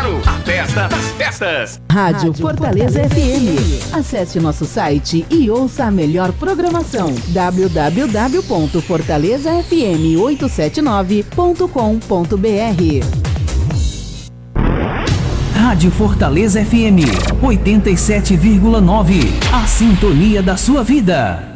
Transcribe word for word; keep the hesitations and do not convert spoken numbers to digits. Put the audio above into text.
Claro, a festa das festas. Rádio, Rádio Fortaleza, Fortaleza F M. Acesse nosso site e ouça a melhor programação. w w w ponto fortaleza f m oito sete nove ponto com ponto b r. Rádio Fortaleza F M oitenta e sete vírgula nove. A sintonia da sua vida.